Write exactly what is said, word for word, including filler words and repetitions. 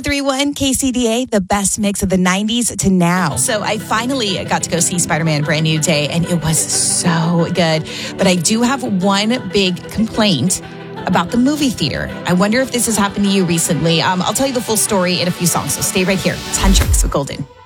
three one K C D A, the best mix of the nineties to now. So I finally got to go see Spider-Man Brand New Day, and it was so good. But I do have one big complaint about the movie theater. I wonder if this has happened to you recently. Um, I'll tell you the full story in a few songs, so stay right here. It's Hendrix with Golden.